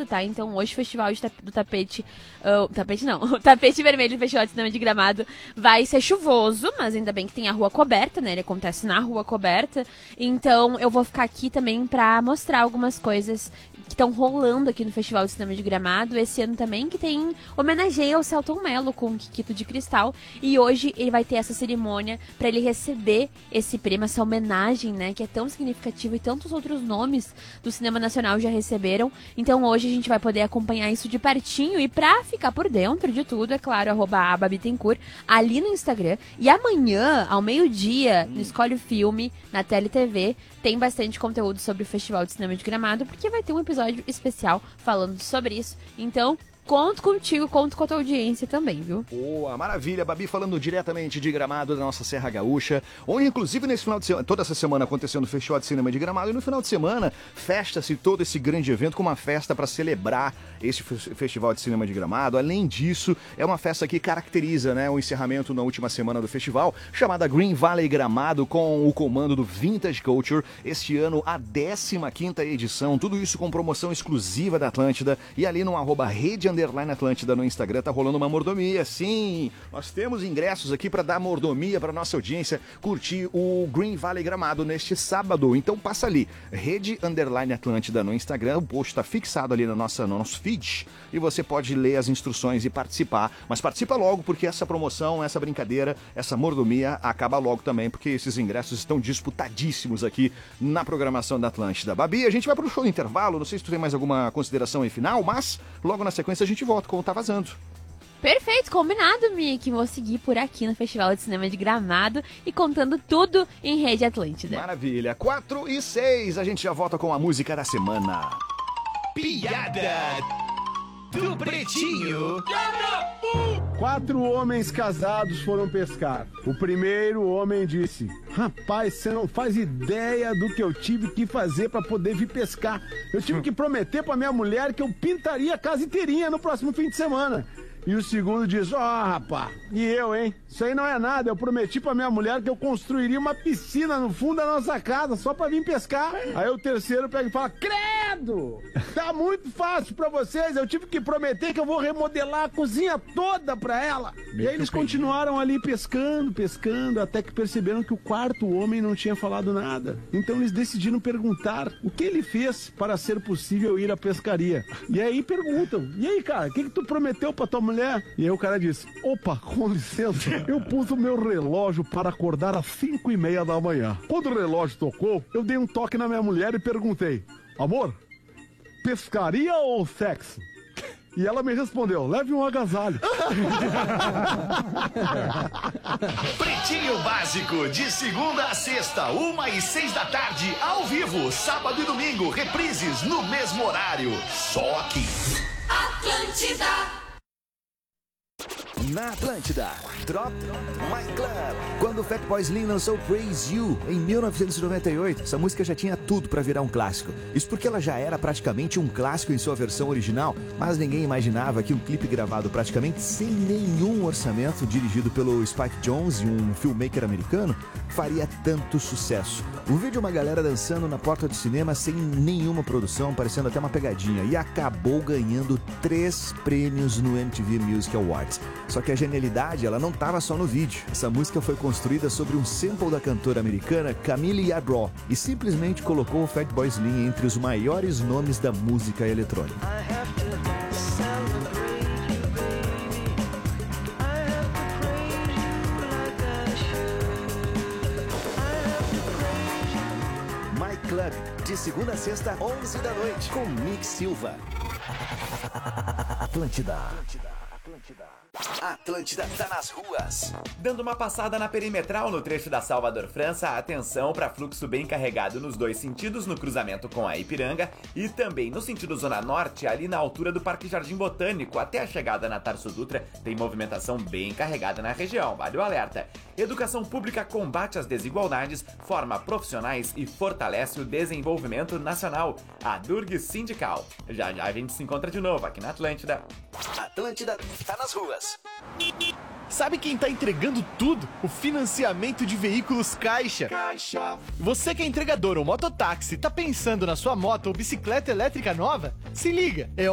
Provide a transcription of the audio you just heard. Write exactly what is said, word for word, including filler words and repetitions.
Gramado, tá? Então hoje o Festival de tap- do Tapete... Uh, tapete não, o Tapete Vermelho do Festival de Cinema de Gramado vai ser chuvoso, mas ainda bem que tem a rua coberta, né? Ele acontece na rua coberta. Então eu vou ficar aqui também pra mostrar algumas coisas que estão rolando aqui no Festival de Cinema de Gramado. Esse ano também, que tem homenageia ao Selton Mello com o Kikito de Cristal. E hoje ele vai ter essa cerimônia pra ele receber esse prêmio, essa homenagem, né? Que é tão significativa e tantos outros nomes do cinema nacional já receberam. Então hoje a gente vai poder acompanhar isso de pertinho. E pra ficar por dentro de tudo, é claro, arroba ababitencourt ali no Instagram. E amanhã, ao meio-dia, no Escolhe o Filme, na T L T V, tem bastante conteúdo sobre o Festival de Cinema de Gramado, porque vai ter um episódio especial falando sobre isso. Então, conto contigo, conto com a tua audiência também, viu? Boa, maravilha, Babi, falando diretamente de Gramado, da nossa Serra Gaúcha, onde inclusive nesse final de semana, toda essa semana acontecendo o Festival de Cinema de Gramado, e no final de semana festa-se todo esse grande evento com uma festa para celebrar esse Festival de Cinema de Gramado. Além disso, é uma festa que caracteriza, né, o encerramento na última semana do festival, chamada Green Valley Gramado, com o comando do Vintage Culture, este ano a décima quinta edição, tudo isso com promoção exclusiva da Atlântida, e ali no arroba rede underline Atlântida no Instagram tá rolando uma mordomia. Sim, nós temos ingressos aqui para dar mordomia para nossa audiência curtir o Green Valley Gramado neste sábado. Então passa ali, rede underline Atlântida no Instagram, o post tá fixado ali na nossa, no nosso feed, e você pode ler as instruções e participar. Mas participa logo, porque essa promoção, essa brincadeira, essa mordomia acaba logo também, porque esses ingressos estão disputadíssimos aqui na programação da Atlântida. Babi, a gente vai pro show do intervalo, não sei se tu tem mais alguma consideração aí final, mas logo na sequência a gente volta com o Tá Vazando. Perfeito, combinado, Mickey. Vou seguir por aqui no Festival de Cinema de Gramado e contando tudo em Rede Atlântida. Maravilha. quatro e seis, a gente já volta com a música da semana. Piada do Pretinho. Quatro homens casados foram pescar. O primeiro homem disse: rapaz, você não faz ideia do que eu tive que fazer pra poder vir pescar. Eu tive que prometer pra minha mulher que eu pintaria a casa inteirinha no próximo fim de semana. E o segundo diz: ó, oh, rapaz, e eu, hein? Isso aí não é nada. Eu prometi pra minha mulher que eu construiria uma piscina no fundo da nossa casa só pra vir pescar. Aí o terceiro pega e fala: credo! Tá muito fácil pra vocês. Eu tive que prometer que eu vou remodelar a cozinha toda pra ela. E aí eles continuaram ali pescando, pescando, até que perceberam que o quarto homem não tinha falado nada. Então eles decidiram perguntar o que ele fez para ser possível ir à pescaria. E aí perguntam: e aí, cara, o que, que tu prometeu pra tua mulher? E aí o cara disse: opa, com licença, eu pus o meu relógio para acordar às cinco e meia da manhã. Quando o relógio tocou, eu dei um toque na minha mulher e perguntei: amor, pescaria ou sexo? E ela me respondeu: leve um agasalho. Pretinho Básico, de segunda a sexta, uma e seis da tarde, ao vivo, sábado e domingo, reprises no mesmo horário. Só aqui. Atlântida. Na Atlântida, Drop My Club. Quando o Fatboy Slim lançou Praise You em mil novecentos e noventa e oito, essa música já tinha tudo pra virar um clássico. Isso porque ela já era praticamente um clássico em sua versão original, mas ninguém imaginava que um clipe gravado praticamente sem nenhum orçamento, dirigido pelo Spike Jonze, um filmmaker americano, faria tanto sucesso. O vídeo é uma galera dançando na porta do cinema sem nenhuma produção, parecendo até uma pegadinha, e acabou ganhando três prêmios no M T V Music Awards. Só que a genialidade, ela não estava só no vídeo. Essa música foi construída sobre um sample da cantora americana Camille Yarbrough e simplesmente colocou o Fatboy Slim entre os maiores nomes da música eletrônica. My Club, de segunda a sexta, onze da noite, com Mick Silva. Atlântida. Atlântida tá nas ruas. Dando uma passada na perimetral no trecho da Salvador França, atenção para fluxo bem carregado nos dois sentidos, no cruzamento com a Ipiranga e também no sentido zona norte, ali na altura do Parque Jardim Botânico, até a chegada na Tarso Dutra, tem movimentação bem carregada na região, vale o alerta. Educação pública combate as desigualdades, forma profissionais e fortalece o desenvolvimento nacional. A Durg Sindical. Já já a gente se encontra de novo aqui na Atlântida. Atlântida tá nas ruas. Sabe quem tá entregando tudo? O financiamento de veículos Caixa. Caixa. Você que é entregador ou mototáxi, tá pensando na sua moto ou bicicleta elétrica nova? Se liga, é